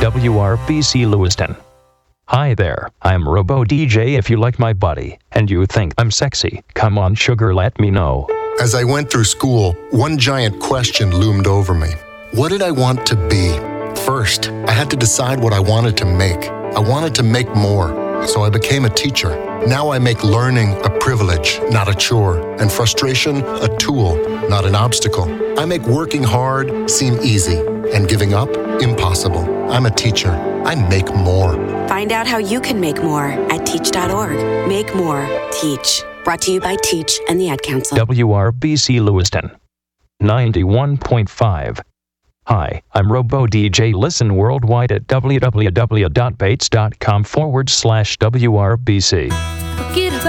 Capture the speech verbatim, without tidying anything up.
W R B C Lewiston. Hi there, I'm Robo D J. If you like my body and you think I'm sexy, come on sugar, let me know. As I went through school, one giant question loomed over me. What did I want to be? First, I had to decide what I wanted to make. I wanted to make more, so I became a teacher. Now I make learning a privilege, not a chore, and frustration a tool, not an obstacle. I make working hard seem easy, and giving up impossible. I'm a teacher. I make more. Find out how you can make more at teach dot org. Make more. Teach. Brought to you by Teach and the Ad Council. W R B C Lewiston. ninety-one point five. Hi, I'm Robo D J. Listen worldwide at w w w dot bates dot com forward slash W R B C.